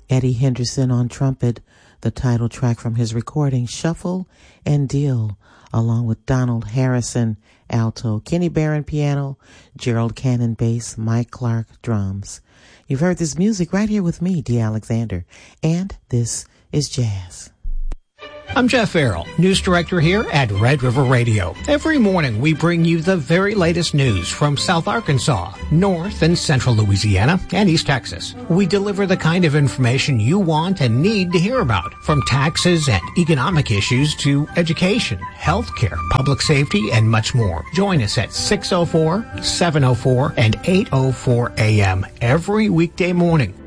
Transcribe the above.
Eddie Henderson on trumpet, the title track from his recording Shuffle and Deal, along with Donald Harrison alto, Kenny Barron piano, Gerald Cannon bass, Mike Clark drums. You've heard this music right here with me, Dee Alexander, and this is Jazz. I'm Jeff Farrell, news director here at Red River Radio. Every morning we bring you the very latest news from South Arkansas, North and Central Louisiana, and East Texas. We deliver the kind of information you want and need to hear about, from taxes and economic issues to education, healthcare, public safety, and much more. Join us at 6:04, 7:04, and 8:04 a.m. every weekday morning